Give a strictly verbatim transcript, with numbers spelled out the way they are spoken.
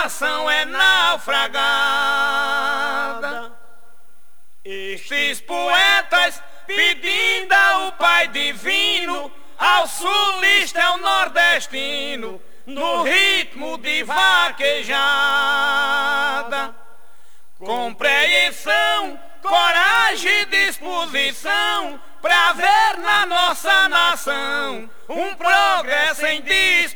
nação é naufragada. Estes poetas pedindo ao Pai Divino, ao sulista e ao nordestino, no ritmo de vaquejada. Compreensão, coragem e disposição, pra ver na nossa nação um progresso em disposição.